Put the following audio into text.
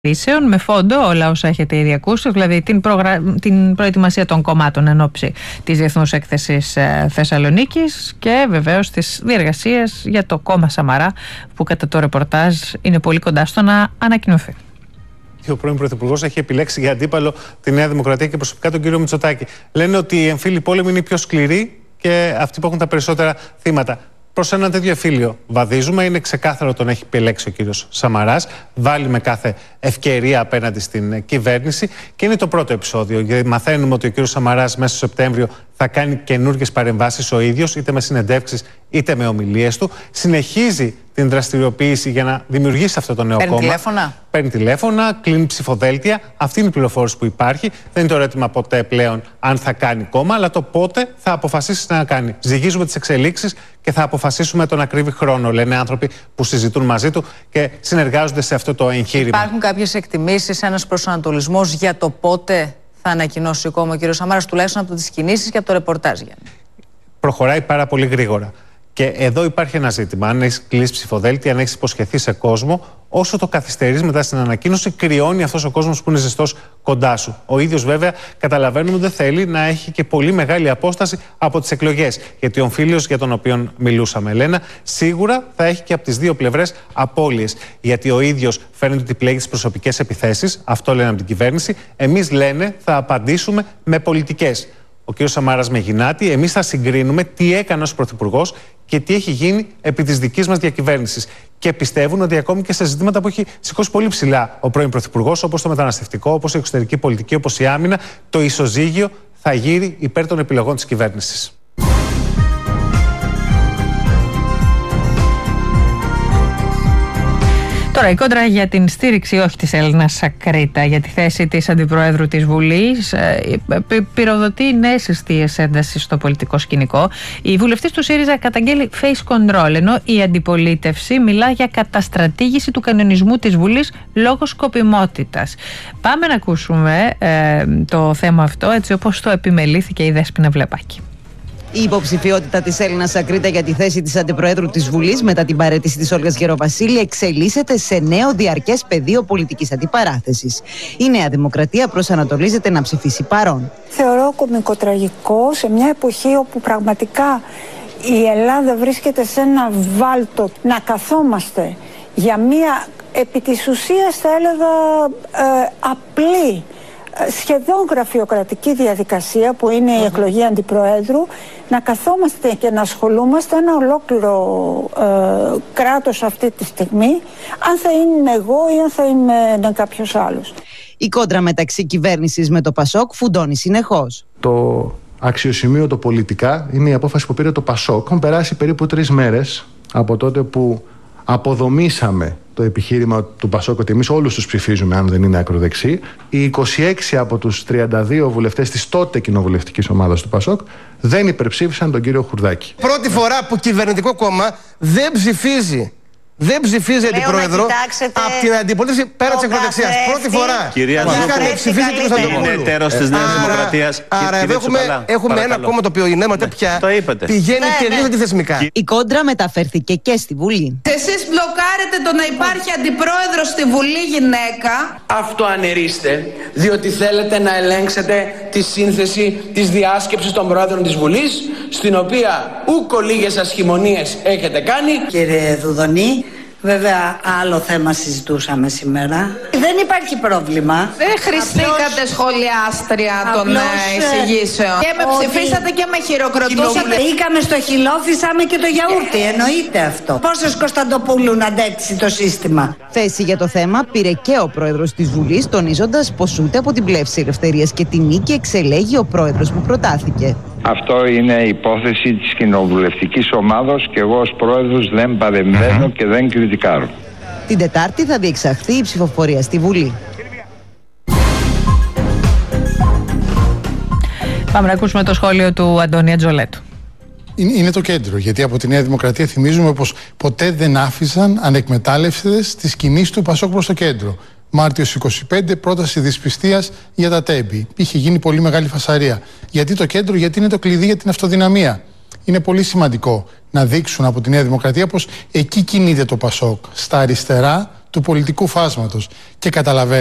με φόντο όλα όσα έχετε ήδη ακούσει, δηλαδή την προετοιμασία των κομμάτων εν ώψη της Διεθνούς Έκθεσης Θεσσαλονίκης και βεβαίως τις διεργασίες για το κόμμα Σαμαρά, που κατά το ρεπορτάζ είναι πολύ κοντά στο να ανακοινωθεί. Ο πρώην Πρωθυπουργός έχει επιλέξει για αντίπαλο τη Νέα Δημοκρατία και προσωπικά τον κύριο Μητσοτάκη. Λένε ότι οι εμφύλοι πόλεμοι είναι οι πιο σκληροί και αυτοί που έχουν τα περισσότερα θύματα. Προς ένα τέτοιο εμφύλιο βαδίζουμε. Είναι ξεκάθαρο τον έχει επιλέξει ο κύριος Σαμαράς. Βάλει με κάθε ευκαιρία απέναντι στην κυβέρνηση. Και είναι το πρώτο επεισόδιο. Γιατί μαθαίνουμε ότι ο κύριος Σαμαράς μέσα στο Σεπτέμβριο θα κάνει καινούργιες παρεμβάσεις ο ίδιος, είτε με συνεντεύξεις είτε με ομιλίες του. Συνεχίζει την δραστηριοποίηση για να δημιουργήσει αυτό το νέο κόμμα. Παίρνει τηλέφωνα, κλείνει ψηφοδέλτια. Αυτή είναι η πληροφόρηση που υπάρχει. Δεν είναι το ερώτημα ποτέ πλέον αν θα κάνει κόμμα, αλλά το πότε θα αποφασίσει να κάνει. Ζυγίζουμε τις εξελίξεις και θα αποφασίσουμε τον ακρίβη χρόνο, λένε άνθρωποι που συζητούν μαζί του και συνεργάζονται σε αυτό το εγχείρημα. Υπάρχουν κάποιες εκτιμήσεις, ένας προσανατολισμός για το πότε θα ανακοινώσει ο κόμμα ο κ. Σαμάρας, τουλάχιστον από τις κινήσεις και από το ρεπορτάζ, Γιάννη? Προχωράει πάρα πολύ γρήγορα. Και εδώ υπάρχει ένα ζήτημα. Αν έχει κλείσει ψηφοδέλτια, αν έχει υποσχεθεί σε κόσμο, όσο το καθυστερείς μετά στην ανακοίνωση, κρυώνει αυτός ο κόσμος που είναι ζεστός κοντά σου. Ο ίδιος, βέβαια, καταλαβαίνουμε ότι δεν θέλει να έχει και πολύ μεγάλη απόσταση από τις εκλογές. Γιατί ο εμφύλιος για τον οποίο μιλούσαμε, Ελένα, σίγουρα θα έχει και από τις δύο πλευρές απώλειες. Γιατί ο ίδιος φαίνεται ότι πλέγει τις προσωπικές επιθέσεις. Αυτό λένε από την κυβέρνηση. Εμείς, λένε, θα απαντήσουμε με πολιτικές. Ο κ. Σαμάρας με Γινάτη, εμείς θα συγκρίνουμε τι έκανε ως πρωθυπουργός και τι έχει γίνει επί της δικής μας διακυβέρνησης. Και πιστεύουν ότι ακόμη και σε ζητήματα που έχει σηκώσει πολύ ψηλά ο πρώην πρωθυπουργός, όπως το μεταναστευτικό, όπως η εξωτερική πολιτική, όπως η άμυνα, το ισοζύγιο θα γύρει υπέρ των επιλογών της κυβέρνησης. Τώρα, η κόντρα για την στήριξη όχι της Έλληνας Σακρίτα για τη θέση της Αντιπροέδρου της Βουλής πυροδοτεί νέες αιστείες έντασης στο πολιτικό σκηνικό. Η βουλευτής του ΣΥΡΙΖΑ καταγγέλει face control, ενώ η αντιπολίτευση μιλά για καταστρατήγηση του κανονισμού της Βουλής λόγω σκοπιμότητας. Πάμε να ακούσουμε το θέμα αυτό έτσι όπως το επιμελήθηκε η Δέσποινα Βλεπάκη. Η υποψηφιότητα της Έλληνας Σακρίτα για τη θέση της Αντιπροέδρου της Βουλής μετά την παραίτηση της Όλγας Γεροβασίλη εξελίσσεται σε νέο διαρκές πεδίο πολιτικής αντιπαράθεσης. Η Νέα Δημοκρατία προσανατολίζεται να ψηφίσει παρόν. Θεωρώ κωμικοτραγικό σε μια εποχή όπου πραγματικά η Ελλάδα βρίσκεται σε ένα βάλτο να καθόμαστε για μια επί της ουσίας, θα έλεγα, απλή, σχεδόν γραφειοκρατική διαδικασία που είναι η εκλογή αντιπροέδρου, να καθόμαστε και να ασχολούμαστε ένα ολόκληρο κράτος αυτή τη στιγμή, αν θα είναι εγώ ή αν θα είναι κάποιος άλλος. Η κόντρα μεταξύ κυβέρνησης με το ΠΑΣΟΚ φουντώνει συνεχώς. Το αξιοσημείωτο πολιτικά είναι η απόφαση που πήρε το ΠΑΣΟΚ. Έχουν περάσει περίπου 3 μέρες από τότε που αποδομήσαμε το επιχείρημα του ΠΑΣΟΚ ότι εμείς όλους τους ψηφίζουμε αν δεν είναι ακροδεξί. Οι 26 από τους 32 βουλευτές της τότε κοινοβουλευτικής ομάδας του ΠΑΣΟΚ δεν υπερψήφισαν τον κύριο Χουρδάκη. Πρώτη φορά που κυβερνητικό κόμμα δεν ψηφίζει αντιπρόεδρο από την αντιπολίτευση πέρα της ακροδεξιάς. Πρώτη φορά. Κυρία Ζούκου, είναι εταίρος της Νέας Δημοκρατίας. Άρα εδώ έχουμε ένα κόμμα το οποίο η Νέα Δημοκρατία πηγαίνει τελείως αντιθεσμικά. Η κόντρα μεταφέρθηκε και στη Βουλή. Εσείς μπλοκάρετε το να υπάρχει αντιπρόεδρος στη Βουλή γυναίκα. Αυτοανερίστε, διότι θέλετε να ελέγξετε τη σύνθεση της διάσκεψης των πρόεδρων της Βουλής, στην οποία ούκο λίγες ασχημονίες έχετε κάνει. Κύριε Δουδονή, βέβαια άλλο θέμα συζητούσαμε σήμερα. Δεν υπάρχει πρόβλημα. Δεν χρηστήκατε σχολιάστρια των εισηγήσεων. Και με ψηφίσατε και με χειροκροτούσατε. Μπήκαμε στο χιλόφισαμε και το γιαούρτι. Εννοείται αυτό. Πόσος Κωνσταντοπούλου να αντέξει το σύστημα. Θέση για το θέμα πήρε και ο πρόεδρος της Βουλής, τονίζοντας πως ούτε από την πλεύση ελευθερίας και τη νίκη εξελέγει ο πρόεδρος που προτάθηκε. Αυτό είναι υπόθεση της κοινοβουλευτικής ομάδος και εγώ ως πρόεδρος δεν παρεμβαίνω και δεν κριτικάρω. Την Τετάρτη θα διεξαχθεί η ψηφοφορία στη Βουλή. Πάμε να ακούσουμε το σχόλιο του Αντώνη Ατζολέτου. Είναι το κέντρο, γιατί από τη Νέα Δημοκρατία θυμίζουμε πως ποτέ δεν άφησαν ανεκμετάλλευτες τις κινήσεις του ΠΑΣΟΚ προς το κέντρο. Μάρτιος 25, πρόταση δυσπιστίας για τα τέμπη. Είχε γίνει πολύ μεγάλη φασαρία. Γιατί το κέντρο, γιατί είναι το κλειδί για την αυτοδυναμία. Είναι πολύ σημαντικό να δείξουν από τη Νέα Δημοκρατία πως εκεί κινείται το ΠΑΣΟΚ. Στα αριστερά του πολιτικού φάσματος. Και καταλαβαίνετε